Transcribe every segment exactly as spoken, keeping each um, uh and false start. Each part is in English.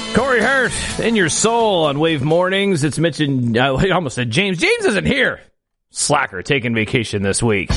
Corey Hart, In Your Soul on Wave Mornings. It's Mitch and, uh, I almost said James. James isn't here. Slacker, taking vacation this week.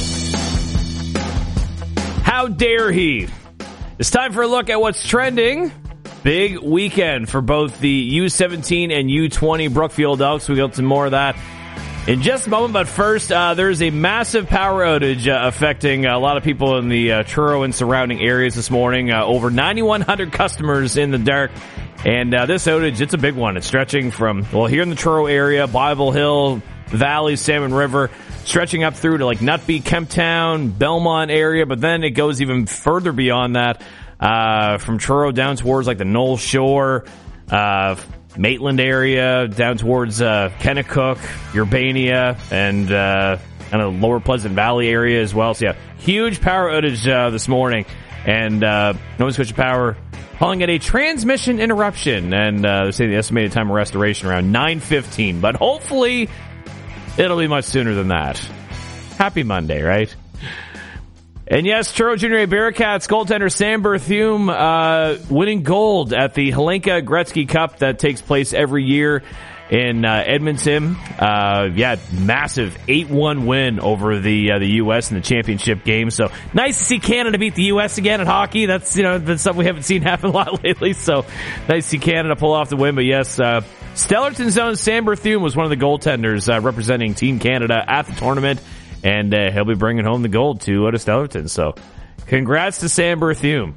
How dare he? It's time for a look at what's trending. Big weekend for both the U seventeen and U twenty Brookfield Elks. We got some more of that in just a moment, but first, uh, there's a massive power outage uh, affecting a lot of people in the uh, Truro and surrounding areas this morning. Uh, over ninety-one hundred customers in the dark. And uh, this outage, it's a big one. It's stretching from, well, here in the Truro area, Bible Hill, Valley, Salmon River, stretching up through to like Nutby, Kemptown, Belmont area, but then it goes even further beyond that, uh, from Truro down towards like the Knoll Shore, uh, Maitland area, down towards uh, Kennecook, Urbania, and uh, kind of Lower Pleasant Valley area as well. So yeah, huge power outage uh, this morning, and uh, Nova Scotia Power calling it a transmission interruption, and uh, they say the estimated time of restoration around nine fifteen, but hopefully it'll be much sooner than that. Happy Monday, right? And yes, Truro Junior A Bearcats goaltender Sam Berthume uh, winning gold at the Helenka Gretzky Cup that takes place every year in uh, Edmonton. Uh, yeah, massive eight one win over the uh, the U S in the championship game. So nice to see Canada beat the U S again in hockey. That's, you know, that's something we haven't seen happen a lot lately. So nice to see Canada pull off the win. But yes, uh, Stellarton's own Sam Berthume was one of the goaltenders uh, representing Team Canada at the tournament. And uh, he'll be bringing home the gold to, uh, to Stellarton. So congrats to Sam Berthume.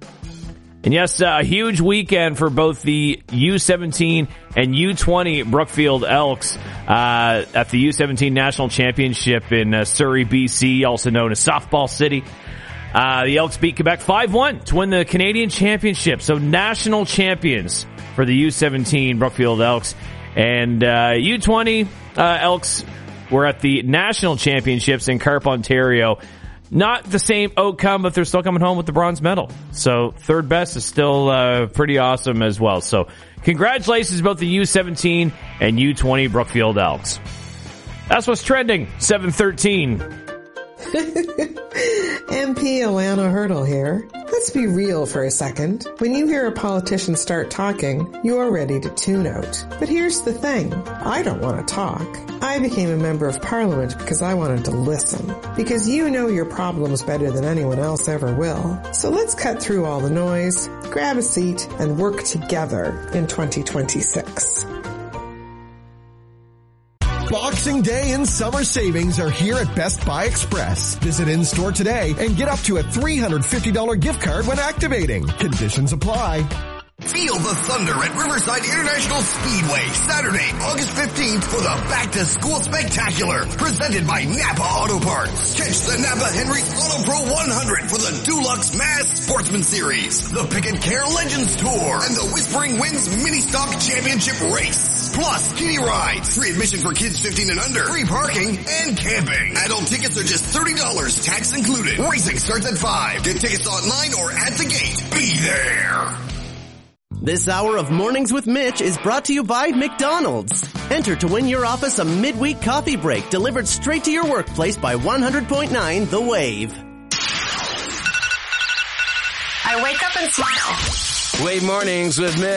And yes, uh, a huge weekend for both the U seventeen and U twenty Brookfield Elks uh, at the U seventeen National Championship in uh, Surrey, B C, also known as Softball City. Uh, the Elks beat Quebec five one to win the Canadian Championship. So national champions for the U seventeen Brookfield Elks. And uh, U twenty uh, Elks were at the National Championships in Carp, Ontario. Not the same outcome, but they're still coming home with the bronze medal. So third best is still uh, pretty awesome as well. So congratulations to both the U seventeen and U twenty Brookfield Elks. That's what's trending. seven thirteen. M P Alana Hurdle here. Let's be real for a second. When you hear a politician start talking, you are ready to tune out. But here's the thing. I don't want to talk. I became a member of Parliament because I wanted to listen. Because you know your problems better than anyone else ever will. So let's cut through all the noise, grab a seat, and work together in twenty twenty-six. Boxing Day and summer savings are here at Best Buy Express. Visit in-store today and get up to a three hundred fifty dollars gift card when activating. Conditions apply. Feel the thunder at Riverside International Speedway, Saturday, August fifteenth for the Back to School Spectacular, presented by Napa Auto Parts. Catch the Napa Henry's Auto Pro one hundred for the Dulux Mass Sportsman Series, the Picket Care Legends Tour, and the Whispering Winds Mini Stock Championship Race. Plus, kiddie rides, free admission for kids fifteen and under, free parking, and camping. Adult tickets are just thirty dollars, tax included. Racing starts at five. Get tickets online or at the gate. Be there. This hour of Mornings with Mitch is brought to you by McDonald's. Enter to win your office a midweek coffee break delivered straight to your workplace by one hundred point nine The Wave. I wake up and smile. Wave Mornings with Mitch.